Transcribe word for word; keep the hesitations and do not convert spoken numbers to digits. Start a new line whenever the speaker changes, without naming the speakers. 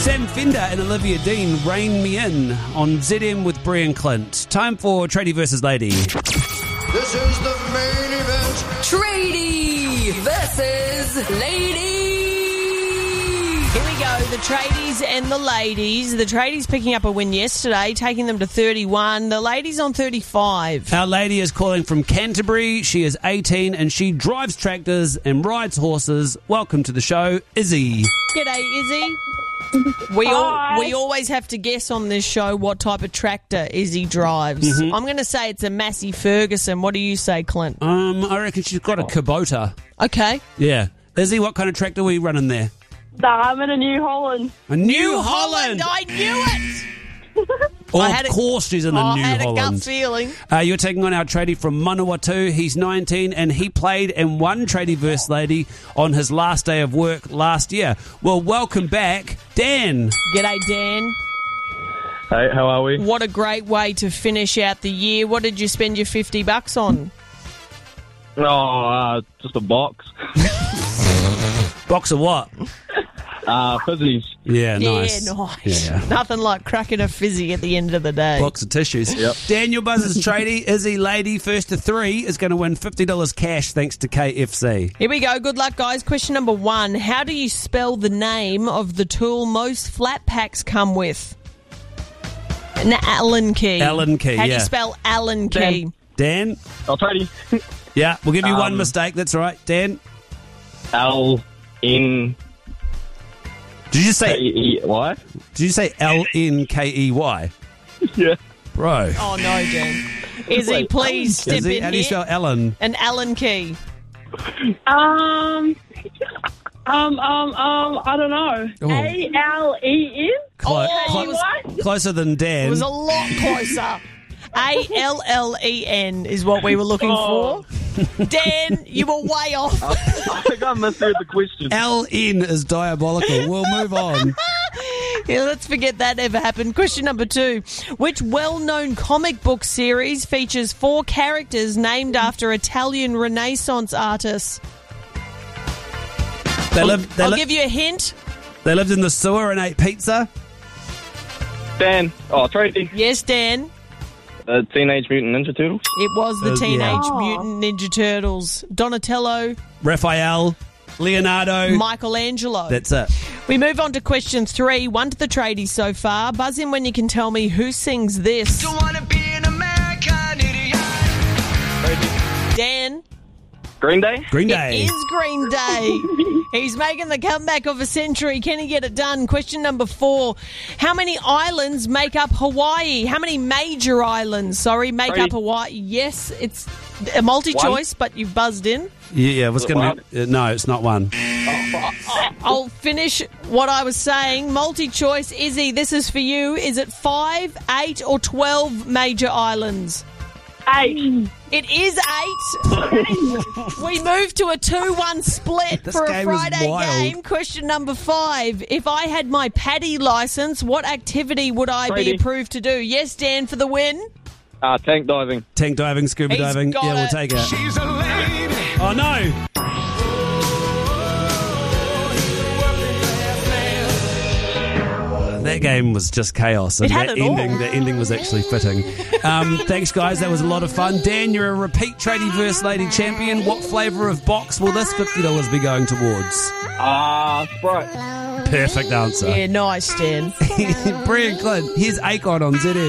Sam Fender and Olivia Dean, Rein Me In on Z M with Brian Clint. Time for Tradie versus Lady.
This is the main event.
Tradie versus Lady.
Here we go, the tradies and the ladies. The tradies picking up a win yesterday, taking them to thirty-one. The ladies on thirty-five.
Our lady is calling from Canterbury. She is eighteen and she drives tractors and rides horses. Welcome to the show, Izzy.
G'day, Izzy. We all, we always have to guess on this show what type of tractor Izzy drives.
Mm-hmm.
I'm going to say it's a Massey Ferguson. What do you say, Clint?
Um, I reckon she's got a Kubota.
Okay.
Yeah. Izzy, what kind of tractor were you running there?
I'm in a New Holland.
A New, Holland.
I knew it.
Oh,
I
of
had a-
course she's in a
I
New
had a
Holland.
gut feeling.
Uh, you're taking on our tradie from Manawatu. He's nineteen and he played and won Tradie Verse Lady on his last day of work last year. Well, welcome back, Dan.
G'day, Dan.
Hey, how are we?
What a great way to finish out the year. What did you spend your fifty bucks on?
Oh, uh, just a box.
Box of what?
Uh, fizzies.
Yeah, nice.
Yeah, nice.
Yeah.
Nothing like cracking a fizzy at the end of the day.
Box of tissues.
Yep.
Daniel Buzz's tradie, Izzy Lady, first to three, is going to win fifty dollars cash thanks to K F C.
Here we go. Good luck, guys. Question number one. How do you spell the name of the tool most flat packs come with? An Allen key.
Allen key,
How do
yeah.
you spell Allen key?
Dan?
I'll trade you.
Yeah, we'll give you one
Um,
mistake. That's all right. Dan?
L N
Did you
K
say
E Y.
Did you say L N K E Y?
Yeah.
Bro.
Oh, no, Dan. Izzy,
Wait,
please step
Izzy,
in
how do you
here.
spell Ellen?
An Allen key.
Um, um, um, um, I don't know.
Oh.
A L E N?
Clo-
Oh,
clo-
it was-
closer than Dan.
It was a lot closer. A L L E N is what we were looking
Oh.
for. Dan, you were way off.
I think I misheard the question.
L N is diabolical. We'll move on.
Yeah, let's forget that ever happened. Question number two. Which well-known comic book series features four characters named after Italian Renaissance artists?
They lived, they,
I'll
li-
give you a hint.
they lived in the sewer and ate pizza.
Dan. Oh, trade you.
Yes, Dan.
Uh, Teenage Mutant Ninja Turtles.
It was the
Uh,
Teenage
yeah.
Oh.
Mutant Ninja Turtles. Donatello,
Raphael, Leonardo.
Michelangelo.
That's it.
We move on to question three. One to the tradies so far. Buzz in when you can tell me who sings this.
Don't wanna be an American idiot.
Dan.
Green Day.
Green
It
Day.
is Green Day. He's making the comeback of a century. Can he get it done? Question number four. How many islands make up Hawaii? How many major islands, sorry, make
Three.
up Hawaii? Yes, it's a multi-choice, but you've buzzed in.
Yeah, yeah, it was going to be... Uh, no, it's not one.
I'll finish what I was saying. Multi-choice, Izzy, this is for you. Is it five, eight, or twelve major islands?
Eight.
It is eight. We move to a two one split
This
for a
game is
Friday
wild.
game. Question number five. If I had my paddy licence, what activity would I be
Brady.
approved to do? Yes, Dan, for the win.
Uh, tank diving.
Tank diving, scuba
He's
diving.
got
Yeah, we'll
it.
take it.
She's a lady.
Oh, no. That game was just chaos. And
It had
that
it all.
ending, the ending was actually fitting. Um, thanks, guys. That was a lot of fun. Dan, you're a repeat Tradie Verse Lady champion. What flavour of box will this fifty dollars be going towards?
Ah, uh, Sprite.
Perfect answer.
Yeah, nice, Dan.
Brian Clint, here's Akon on Z M.